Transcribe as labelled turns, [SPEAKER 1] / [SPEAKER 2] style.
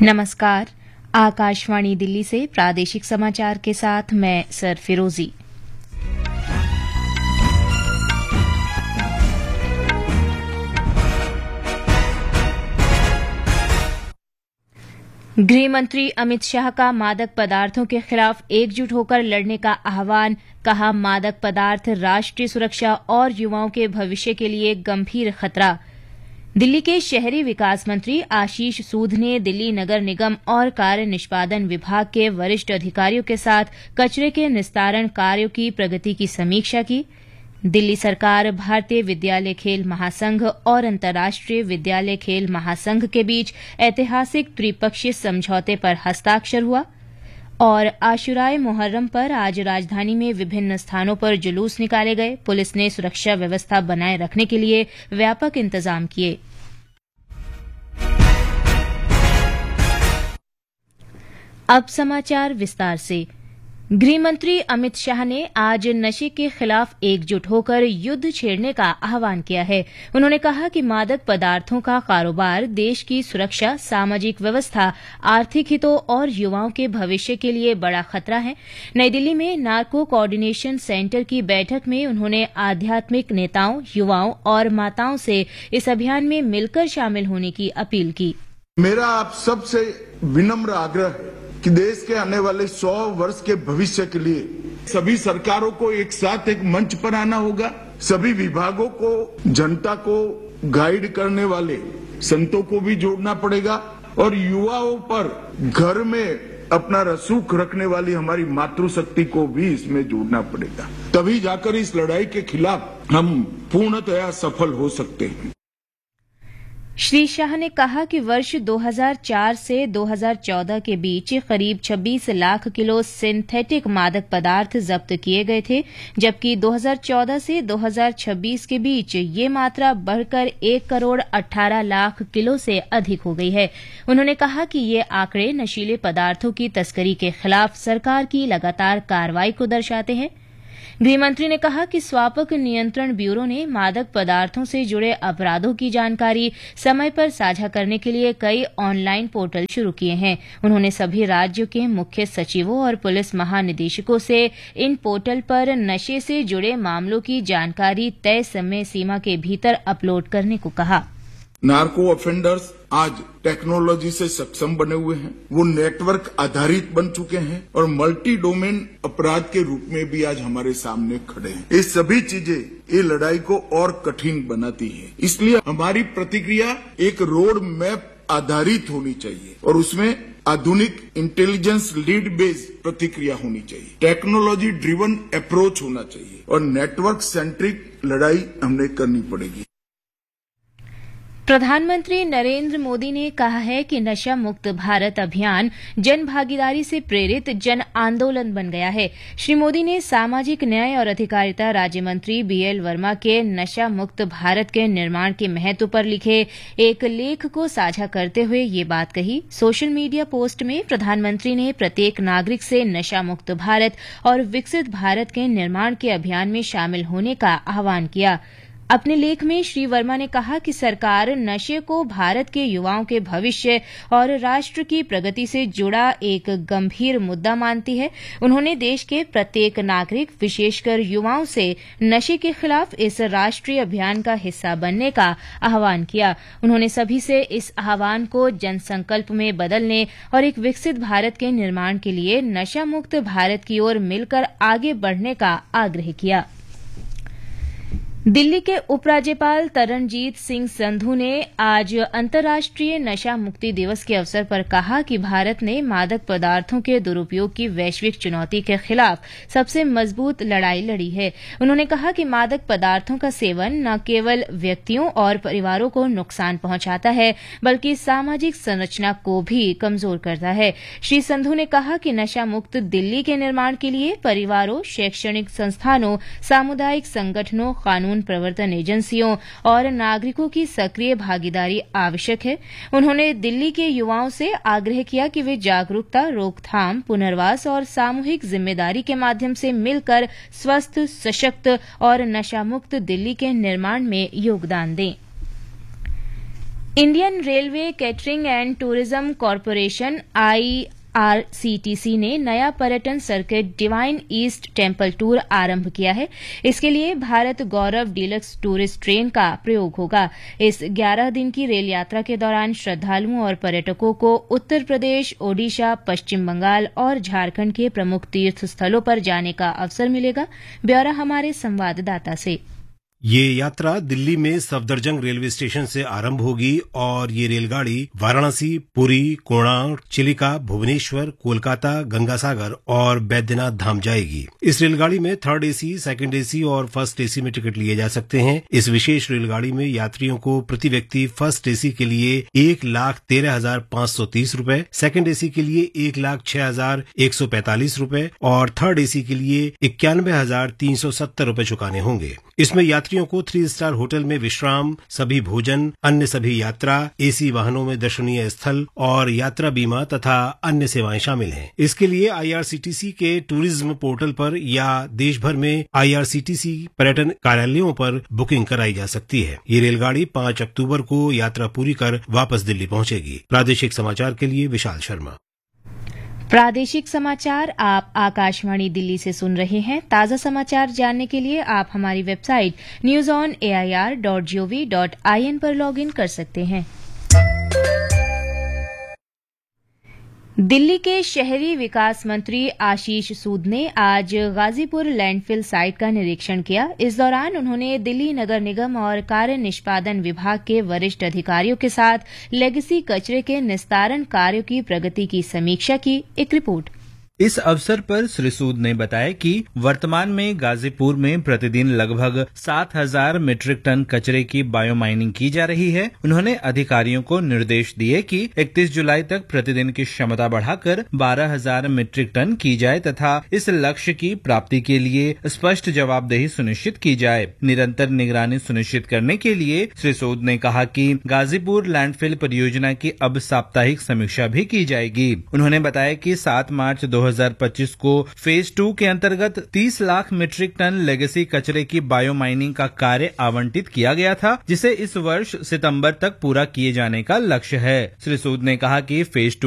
[SPEAKER 1] नमस्कार। आकाशवाणी दिल्ली से प्रादेशिक समाचार के साथ मैं सरफिरोजी। गृह मंत्री अमित शाह का मादक पदार्थों के खिलाफ एकजुट होकर लड़ने का आह्वान। कहा, मादक पदार्थ राष्ट्रीय सुरक्षा और युवाओं के भविष्य के लिए गंभीर खतरा। दिल्ली के शहरी विकास मंत्री आशीष सूद ने दिल्ली नगर निगम और कार्य निष्पादन विभाग के वरिष्ठ अधिकारियों के साथ कचरे के निस्तारण कार्यों की प्रगति की समीक्षा की। दिल्ली सरकार, भारतीय विद्यालय खेल महासंघ और अंतर्राष्ट्रीय विद्यालय खेल महासंघ के बीच ऐतिहासिक त्रिपक्षीय समझौते पर हस्ताक्षर हुआ। और आशुराए मुहर्रम पर आज राजधानी में विभिन्न स्थानों पर जुलूस निकाले गए। पुलिस ने सुरक्षा व्यवस्था बनाए रखने के लिए व्यापक इंतजाम किए। अब समाचार विस्तार से। गृह मंत्री अमित शाह ने आज नशे के खिलाफ एकजुट होकर युद्ध छेड़ने का आह्वान किया है। उन्होंने कहा कि मादक पदार्थों का कारोबार देश की सुरक्षा, सामाजिक व्यवस्था, आर्थिक हितों और युवाओं के भविष्य के लिए बड़ा खतरा है। नई दिल्ली में नार्को कोऑर्डिनेशन सेंटर की बैठक में उन्होंने आध्यात्मिक नेताओं, युवाओं और माताओं से इस अभियान में मिलकर शामिल होने की अपील की।
[SPEAKER 2] मेरा आप सबसे विनम्र आग्रह है कि देश के आने वाले 100 वर्ष के भविष्य के लिए सभी सरकारों को एक साथ एक मंच पर आना होगा। सभी विभागों को, जनता को गाइड करने वाले संतों को भी जोड़ना पड़ेगा और युवाओं पर घर में अपना रसूख रखने वाली हमारी मातृशक्ति को भी इसमें जोड़ना पड़ेगा। तभी जाकर इस लड़ाई के खिलाफ हम पूर्णतया सफल हो सकते हैं।
[SPEAKER 1] श्री शाह ने कहा कि वर्ष 2004 से 2014 के बीच करीब 26 लाख किलो सिंथेटिक मादक पदार्थ जब्त किए गए थे, जबकि 2014 से 2026 के बीच ये मात्रा बढ़कर 1 करोड़ 18 लाख किलो से अधिक हो गई है। उन्होंने कहा कि ये आंकड़े नशीले पदार्थों की तस्करी के खिलाफ सरकार की लगातार कार्रवाई को दर्शाते हैं। गृहमंत्री ने कहा कि स्वापक नियंत्रण ब्यूरो ने मादक पदार्थों से जुड़े अपराधों की जानकारी समय पर साझा करने के लिए कई ऑनलाइन पोर्टल शुरू किए हैं। उन्होंने सभी राज्यों के मुख्य सचिवों और पुलिस महानिदेशकों से इन पोर्टल पर नशे से जुड़े मामलों की जानकारी तय समय सीमा के भीतर अपलोड करने को कहा।
[SPEAKER 2] नार्को ऑफेंडर्स आज टेक्नोलॉजी से सक्षम बने हुए हैं, वो नेटवर्क आधारित बन चुके हैं और मल्टी डोमेन अपराध के रूप में भी आज हमारे सामने खड़े हैं। ये सभी चीजें ये लड़ाई को और कठिन बनाती है। इसलिए हमारी प्रतिक्रिया एक रोड मैप आधारित होनी चाहिए और उसमें आधुनिक इंटेलिजेंस लीड बेस्ड प्रतिक्रिया होनी चाहिए, टेक्नोलॉजी ड्रिवन अप्रोच होना चाहिए और नेटवर्क सेंट्रिक लड़ाई हमने करनी पड़ेगी।
[SPEAKER 1] प्रधानमंत्री नरेंद्र मोदी ने कहा है कि नशा मुक्त भारत अभियान जन भागीदारी से प्रेरित जन आंदोलन बन गया है। श्री मोदी ने सामाजिक न्याय और अधिकारिता राज्य मंत्री BL वर्मा के नशा मुक्त भारत के निर्माण के महत्व पर लिखे एक लेख को साझा करते हुए ये बात कही। सोशल मीडिया पोस्ट में प्रधानमंत्री ने प्रत्येक नागरिक से नशा मुक्त भारत और विकसित भारत के निर्माण के अभियान में शामिल होने का आह्वान किया। अपने लेख में श्री वर्मा ने कहा कि सरकार नशे को भारत के युवाओं के भविष्य और राष्ट्र की प्रगति से जुड़ा एक गंभीर मुद्दा मानती है। उन्होंने देश के प्रत्येक नागरिक, विशेषकर युवाओं से नशे के खिलाफ इस राष्ट्रीय अभियान का हिस्सा बनने का आह्वान किया। उन्होंने सभी से इस आह्वान को जनसंकल्प में बदलने और एक विकसित भारत के निर्माण के लिए नशा मुक्त भारत की ओर मिलकर आगे बढ़ने का आग्रह किया। दिल्ली के उपराज्यपाल तरणजीत सिंह संधू ने आज अंतर्राष्ट्रीय नशा मुक्ति दिवस के अवसर पर कहा कि भारत ने मादक पदार्थों के दुरुपयोग की वैश्विक चुनौती के खिलाफ सबसे मजबूत लड़ाई लड़ी है। उन्होंने कहा कि मादक पदार्थों का सेवन न केवल व्यक्तियों और परिवारों को नुकसान पहुंचाता है, बल्कि सामाजिक संरचना को भी कमजोर करता है। श्री संधू ने कहा कि नशा मुक्त दिल्ली के निर्माण के लिए परिवारों, शैक्षणिक संस्थानों, सामुदायिक संगठनों, कानून प्रवर्तन एजेंसियों और नागरिकों की सक्रिय भागीदारी आवश्यक है। उन्होंने दिल्ली के युवाओं से आग्रह किया कि वे जागरूकता, रोकथाम, पुनर्वास और सामूहिक जिम्मेदारी के माध्यम से मिलकर स्वस्थ, सशक्त और नशा मुक्त दिल्ली के निर्माण में योगदान दें। Indian railway catering and tourism corporation IRCTC ने नया पर्यटन circuit divine east temple tour आरंभ किया है। इसके लिए भारत गौरव डीलक्स टूरिस्ट ट्रेन का प्रयोग होगा। इस 11 दिन की रेल यात्रा के दौरान श्रद्धालुओं और पर्यटकों को उत्तर प्रदेश, ओडिशा, पश्चिम बंगाल और झारखंड के प्रमुख तीर्थ स्थलों पर जाने का अवसर मिलेगा। ब्यौरा हमारे संवाददाता से।
[SPEAKER 3] ये यात्रा दिल्ली में सफदरजंग रेलवे स्टेशन से आरंभ होगी और ये रेलगाड़ी वाराणसी, पुरी, कोणार्क, चिलिका, भुवनेश्वर, कोलकाता, गंगासागर और बैद्यनाथ धाम जाएगी। इस रेलगाड़ी में 3rd AC, 2nd AC और 1st AC में टिकट लिए जा सकते हैं। इस विशेष रेलगाड़ी में यात्रियों को प्रति व्यक्ति 1st AC के लिए 1,13,530 रूपये, 2nd AC के लिए 1,06,145 रूपये और 3rd AC के लिए 91,370 रूपये चुकाने होंगे। इसमें यात्रियों को 3 स्टार होटल में विश्राम, सभी भोजन, अन्य सभी यात्रा, AC वाहनों में दर्शनीय स्थल और यात्रा बीमा तथा अन्य सेवाएं शामिल हैं। इसके लिए IRCTC के टूरिज्म पोर्टल पर या देश भर में IRCTC पर्यटन कार्यालयों पर बुकिंग कराई जा सकती है। ये रेलगाड़ी 5 अक्टूबर को यात्रा पूरी कर वापस दिल्ली पहुंचेगी। प्रादेशिक समाचार के लिए विशाल शर्मा।
[SPEAKER 1] प्रादेशिक समाचार आप आकाशवाणी दिल्ली से सुन रहे हैं। ताजा समाचार जानने के लिए आप हमारी वेबसाइट newsonair.gov.in पर लॉगिन कर सकते हैं। दिल्ली के शहरी विकास मंत्री आशीष सूद ने आज गाजीपुर लैंडफिल साइट का निरीक्षण किया। इस दौरान उन्होंने दिल्ली नगर निगम और कार्य निष्पादन विभाग के वरिष्ठ अधिकारियों के साथ लेगेसी कचरे के निस्तारण कार्यों की प्रगति की समीक्षा की। एक रिपोर्ट।
[SPEAKER 4] इस अवसर पर श्री सूद ने बताया कि वर्तमान में गाजीपुर में प्रतिदिन लगभग 7,000 मीट्रिक टन कचरे की बायोमाइनिंग की जा रही है। उन्होंने अधिकारियों को निर्देश दिए कि 31 जुलाई तक प्रतिदिन की क्षमता बढ़ाकर 12,000 मीट्रिक टन की जाए तथा इस लक्ष्य की प्राप्ति के लिए स्पष्ट जवाबदेही सुनिश्चित की जाए। निरंतर निगरानी सुनिश्चित करने के लिए श्री सूद ने कहा कि गाजीपुर लैंडफिल परियोजना की अब साप्ताहिक समीक्षा भी की जाएगी। उन्होंने बताया कि 7 मार्च 2025 को फेज 2 के अंतर्गत 30 लाख मीट्रिक टन लेगेसी कचरे की बायोमाइनिंग का कार्य आवंटित किया गया था, जिसे इस वर्ष सितंबर तक पूरा किए जाने का लक्ष्य है। श्री सूद ने कहा कि फेज 2